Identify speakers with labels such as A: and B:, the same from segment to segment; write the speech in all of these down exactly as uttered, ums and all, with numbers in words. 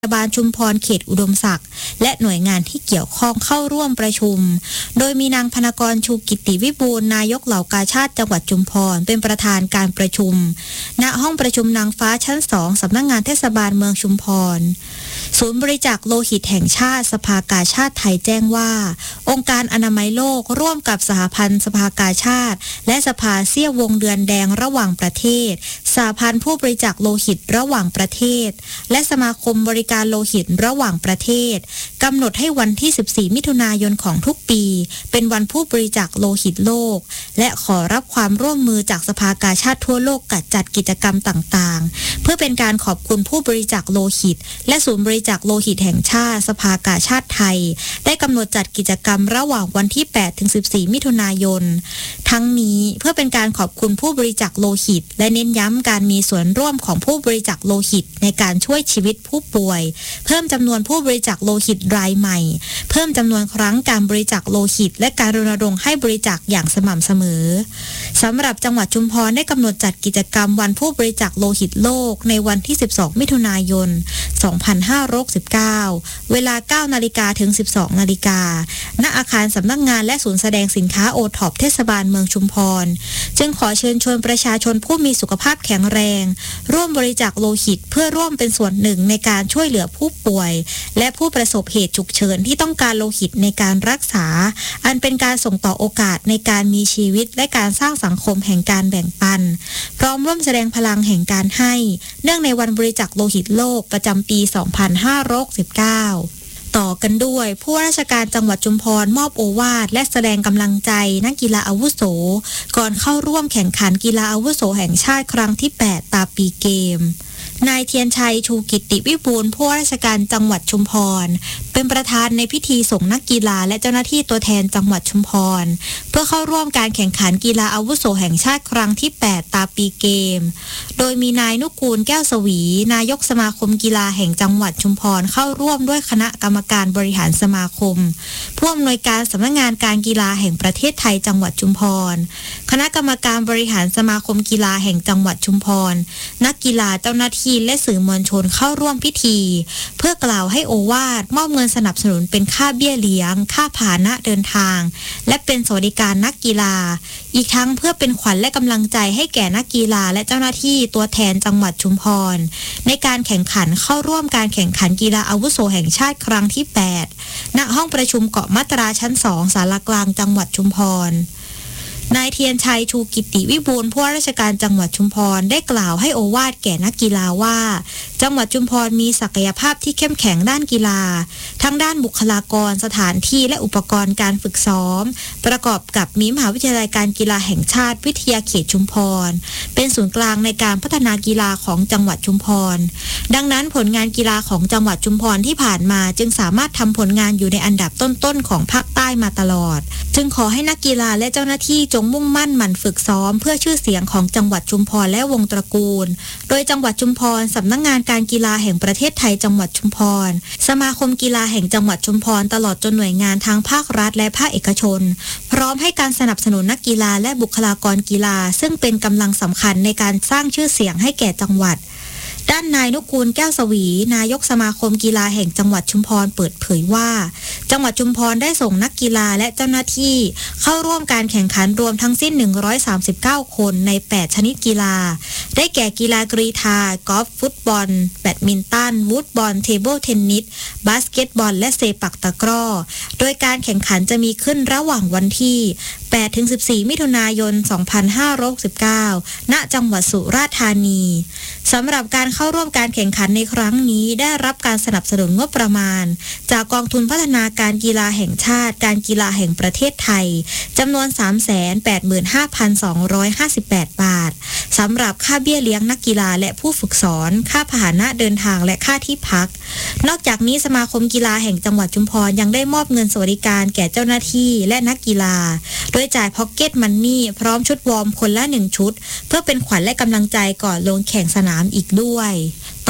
A: เทศบาลชุมพรเขตอุดมศักดิ์และหน่วยงานที่เกี่ยวข้องเข้าร่วมประชุมโดยมีนางพนกรชูกิติวิบูลย์นายกเหล่ากาชาติจังหวัดชุมพรเป็นประธานการประชุมณห้องประชุมนางฟ้าชั้นสองสำนักงานเทศบาลเมืองชุมพรศูนย์บริจาคโลหิตแห่งชาติสภากาชาติไทยแจ้งว่าองค์การอนามัยโลกร่วมกับสหพันธ์สภากาชาติและสภาเสี้ยววงเดือนแดงระหว่างประเทศสหพันธ์ผู้บริจาคโลหิตระหว่างประเทศและสมาคมบริการโลหิตระหว่างประเทศกำหนดให้วันที่สิบสี่มิถุนายนของทุกปีเป็นวันผู้บริจาคโลหิตโลกและขอรับความร่วมมือจากสภากาชาติทั่วโลกกัดจัดกิจกรรมต่างๆเพื่อเป็นการขอบคุณผู้บริจาคโลหิตและศูนย์บริจาคโลหิตแห่งชาติสภากาชาติไทยได้กำหนดจัดกิจกรรมระหว่างวันที่แปดถึงสิบสี่มิถุนายนทั้งนี้เพื่อเป็นการขอบคุณผู้บริจาคโลหิตและเน้นย้ำการมีส่วนร่วมของผู้บริจาคโลหิตในการช่วยชีวิตผู้ป่วยเพิ่มจำนวนผู้บริจาคโลหิตรายใหม่เพิ่มจำนวนครั้งการบริจาคโลหิตและการรณรงค์ให้บริจาคอย่างสม่ำเสมอสำหรับจังหวัดชุมพรได้กำหนดจัดกิจกรรมวันผู้บริจาคโลหิตโลกในวันที่สิบสองมิถุนายนสองพันห้าร้อยหกสิบเก้าเวลา เก้านาฬิกา ถึง สิบสองนาฬิกาณอาคารสำนักงานและศูนย์แสดงสินค้าโอท็อปเทศบาลเมืองชุมพรจึงขอเชิญชวนประชาชนผู้มีสุขภาพแข็งแรงร่วมบริจาคโลหิตเพื่อร่วมเป็นส่วนหนึ่งในการช่วยเหลือผู้ป่วยและผู้ประสบเหตุฉุกเฉินที่ต้องการโลหิตในการรักษาอันเป็นการส่งต่อโอกาสในการมีชีวิตและการสร้างสังคมแห่งการแบ่งปันพร้อมร่วมแสดงพลังแห่งการให้เนื่องในวันบริจาคโลหิตโลกประจำปี สองพันห้าร้อยหกสิบเก้า ต่อกันด้วยผู้ว่าราชการจังหวัดชุมพรมอบโอวาทและแสดงกำลังใจนักกีฬาอาวุโสก่อนเข้าร่วมแข่งขันกีฬาอาวุโสแห่งชาติครั้งที่แปดตาปีเกมนายเทียนชัยชูกิติวิบูลย์ผู้ว่าราชการจังหวัดชุมพรเป็นประธานในพิธีส่งนักกีฬาและเจ้าหน้าที่ตัวแทนจังหวัดชุมพรเพื่อเข้าร่วมการแข่งขันกีฬาอาวุโสแห่งชาติครั้งที่แปดตาปีเกมโดยมีนายนุกูลแก้วสวีนายกสมาคมกีฬาแห่งจังหวัดชุมพรเข้าร่วมด้วยคณะกรรมการบริหารสมาคมผู้อำนวยการสำนักงานการกีฬาแห่งประเทศไทยจังหวัดชุมพรคณะกรรมการบริหารสมาคมกีฬาแห่งจังหวัดชุมพรนักกีฬาเจ้าหน้าที่และสื่อมวลชนเข้าร่วมพิธีเพื่อกล่าวให้โอวาทมอบเงินสนับสนุนเป็นค่าเบี้ยเลี้ยงค่าพาหนะเดินทางและเป็นสวัสดิการนักกีฬาอีกทั้งเพื่อเป็นขวัญและกำลังใจให้แก่นักกีฬาและเจ้าหน้าที่ตัวแทนจังหวัดชุมพรในการแข่งขันเข้าร่วมการแข่งขันกีฬาอาวุโสแห่งชาติครั้งที่แปดณห้องประชุมเกาะมัตราชั้นสองศาลากลางจังหวัดชุมพรนายเทียนชัยชูกิติวิบูลย์ผู้ว่าราชการจังหวัดชุมพรได้กล่าวให้โอวาทแก่นักกีฬาว่าจังหวัดชุมพรมีศักยภาพที่เข้มแข็งด้านกีฬาทั้งด้านบุคลากรสถานที่และอุปกรณ์การฝึกซ้อมประกอบกับมีมหาวิทยาลัยการกีฬาแห่งชาติวิทยาเขตชุมพรเป็นศูนย์กลางในการพัฒนากีฬาของจังหวัดชุมพรดังนั้นผลงานกีฬาของจังหวัดชุมพรที่ผ่านมาจึงสามารถทำผลงานอยู่ในอันดับต้นๆของภาคใต้มาตลอดจึงขอให้นักกีฬาและเจ้าหน้าที่จงมุ่งมั่นหมั่นฝึกซ้อมเพื่อชื่อเสียงของจังหวัดชุมพรและวงตระกูลโดยจังหวัดชุมพรสำนักงานการกีฬาแห่งประเทศไทยจังหวัดชุมพรสมาคมกีฬาแห่งจังหวัดชุมพรตลอดจนหน่วยงานทางภาครัฐและภาคเอกชนพร้อมให้การสนับสนุนนักกีฬาและบุคลากรกีฬาซึ่งเป็นกำลังสำคัญในการสร้างชื่อเสียงให้แก่จังหวัดด้านนายนุกูลแก้วสวีนายกสมาคมกีฬาแห่งจังหวัดชุมพรเปิดเผยว่าจังหวัดชุมพรได้ส่งนักกีฬาและเจ้าหน้าที่เข้าร่วมการแข่งขันรวมทั้งสิ้นหนึ่งร้อยสามสิบเก้าคนในแปดชนิดกีฬาได้แก่กีฬากรีฑากอล์ฟฟุตบอลแบดมินตันวูดบอลเทเบิลเทนนิสบาสเกตบอลและเซปักตะกร้อโดยการแข่งขันจะมีขึ้นระหว่างวันที่แปดถึงสิบสี่มิถุนายนสองพันห้าร้อยหกสิบเก้าณจังหวัดสุราษฎร์ธานีสำหรับการเข้าร่วมการแข่งขันในครั้งนี้ได้รับการสนับสนุนงบประมาณจากกองทุนพัฒนาการกีฬาแห่งชาติการกีฬาแห่งประเทศไทยจำนวน สามแสนแปดหมื่นห้าพันสองร้อยห้าสิบแปด บาทสำหรับค่าเบี้ยเลี้ยงนักกีฬาและผู้ฝึกสอนค่าพาหนะเดินทางและค่าที่พักนอกจากนี้สมาคมกีฬาแห่งจังหวัดชุมพรยังได้มอบเงินสวัสดิการแก่เจ้าหน้าที่และนักกีฬาโดยจ่ายพ็อกเก็ตมันนี่พร้อมชุดวอร์มคนละหนึ่งชุดเพื่อเป็นขวัญและกำลังใจก่อนลงแข่งสนามอีกด้วยต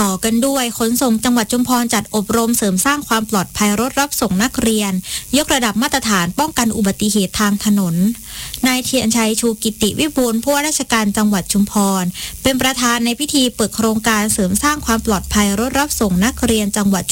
A: ต่อกันด้วยขนส่งจังหวัดชุมพรจัดอบรมเสริมสร้างความปลอดภัยรถรับส่งนักเรียนยกระดับมาตรฐานป้องกันอุบัติเหตุทางถนนนายเทียนชัยชูกิติวิบูลย์ผู้ว่าราชการจังหวัดชุมพรเป็นประธานในพิธีเปิดโครงการเสริมสร้างความปลอดภัยรถรับส่งนักเรียนจังหวัด